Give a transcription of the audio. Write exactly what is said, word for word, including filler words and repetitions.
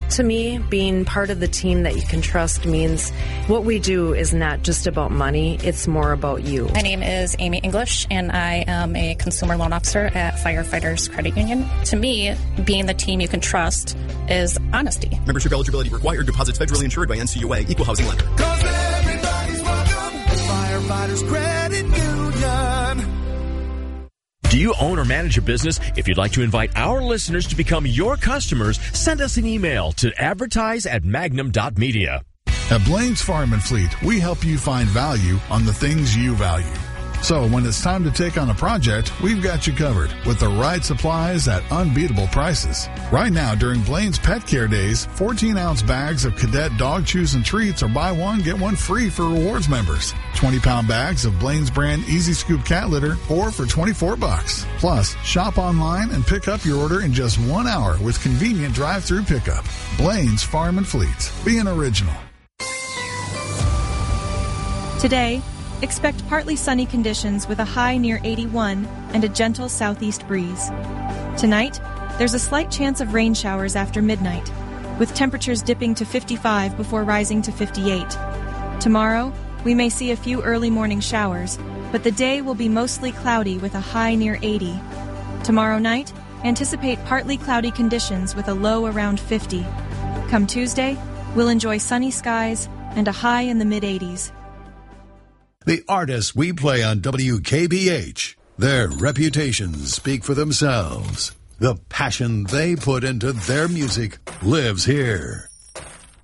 To me, being part of the team that you can trust means what we do is not just about money, it's more about you. My name is Amy English, and I am a consumer loan officer at Firefighters Credit Union. To me, being the team you can trust is honesty. Membership eligibility required. Deposits federally insured by N C U A. Equal housing lender. Cause everybody's welcome at Firefighters Credit Union. Do you own or manage a business? If you'd like to invite our listeners to become your customers, send us an email to advertise at magnum dot media. At Blaine's Farm and Fleet, we help you find value on the things you value. So when it's time to take on a project, we've got you covered with the right supplies at unbeatable prices. Right now, during Blaine's Pet Care Days, fourteen-ounce bags of Cadet dog chews and treats are buy one, get one free for rewards members. twenty-pound bags of Blaine's brand Easy Scoop cat litter, four for twenty-four bucks. Plus, shop online and pick up your order in just one hour with convenient drive-through pickup. Blaine's Farm and Fleet. Be an original. Today, expect partly sunny conditions with a high near eighty-one and a gentle southeast breeze. Tonight, there's a slight chance of rain showers after midnight, with temperatures dipping to fifty-five before rising to fifty-eight. Tomorrow, we may see a few early morning showers, but the day will be mostly cloudy with a high near eighty. Tomorrow night, anticipate partly cloudy conditions with a low around fifty. Come Tuesday, we'll enjoy sunny skies and a high in the mid-eighties. The artists we play on W K B H, their reputations speak for themselves. The passion they put into their music lives here.